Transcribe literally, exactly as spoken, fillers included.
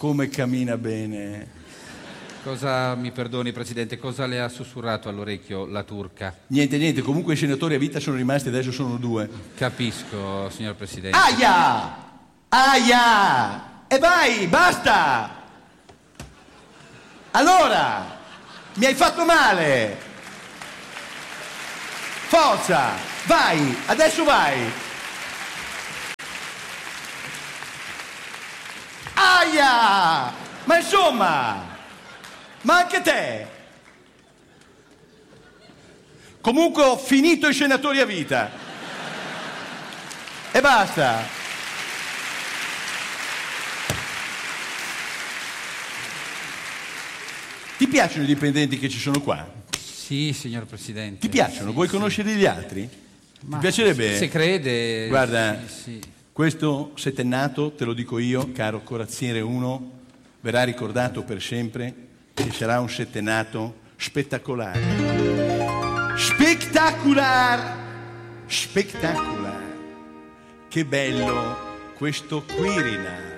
come cammina bene. Cosa, mi perdoni Presidente, cosa le ha sussurrato all'orecchio la turca? Niente, niente, comunque i senatori a vita sono rimasti, adesso sono due. Capisco, signor Presidente. Aia! Aia! E vai, basta! Allora, mi hai fatto male! Forza, vai, adesso vai! Aia! Ma insomma! Ma anche te! Comunque ho finito i senatori a vita. E basta. Ti piacciono i dipendenti che ci sono qua? Sì, signor Presidente. Ti piacciono? Sì, Vuoi sì. conoscere gli altri? Ma Ti piacerebbe? Se crede... Guarda, sì, sì. questo settennato, te lo dico io, caro corazziere uno, verrà ricordato per sempre e sarà un settennato spettacolare. Spettacolare! Spettacolare! Che bello questo Quirinal!